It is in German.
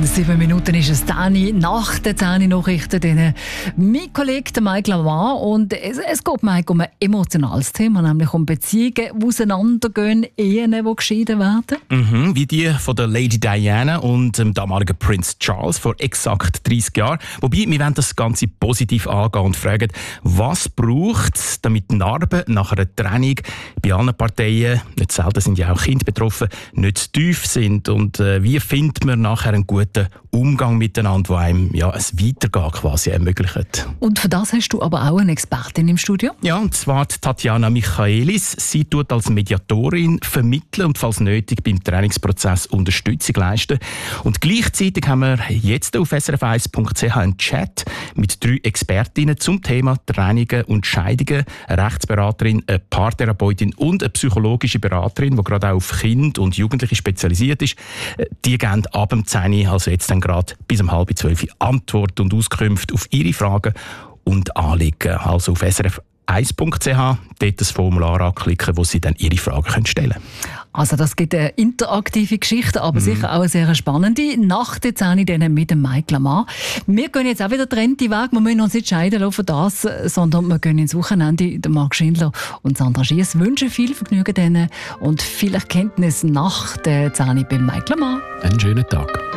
7 Minuten ist es, Dani, nach den 10 Nachrichten. Mein Kollege Mike Lamar. Und es geht Mike um ein emotionales Thema, nämlich um Beziehungen, die auseinandergehen, Ehen, die geschieden werden. Wie die von der Lady Diana und dem damaligen Prince Charles vor exakt 30 Jahren. Wobei, wir wollen das Ganze positiv angehen und fragen, was braucht es, damit Narben nach einer Trennung bei allen Parteien, nicht selten sind ja auch Kinder betroffen, nicht zu tief sind. Und wie findet man nachher einen guten Umgang miteinander, der einem ein Weitergehen quasi ermöglicht. Und für das hast du aber auch eine Expertin im Studio? Ja, und zwar Tatjana Michaelis. Sie tut als Mediatorin vermitteln und falls nötig beim Trainingsprozess Unterstützung leisten. Und gleichzeitig haben wir jetzt auf srf1.ch einen Chat mit 3 Expertinnen zum Thema Trennungen und Scheidungen. Eine Rechtsberaterin, eine Paartherapeutin und eine psychologische Beraterin, die gerade auch auf Kinder und Jugendliche spezialisiert ist. Die geben ab dem 10, also jetzt dann gerade bis um 11:30 Antworten und Auskünfte auf Ihre Fragen und Anliegen. Also auf srf1.ch dort das Formular anklicken, wo Sie dann Ihre Fragen stellen können. Also das gibt eine interaktive Geschichte, aber sicher auch eine sehr spannende. Nach der 10 mit dem Mike Lamar. Wir gehen jetzt auch wieder getrennte Weg. Wir müssen uns nicht scheiden lassen von das, sondern wir gehen ins Wochenende. Der Marc Schindler und Sandra Schiess wünschen viel Vergnügen denen und viel Erkenntnis nach der 10 beim Mike Lamar. Einen schönen Tag.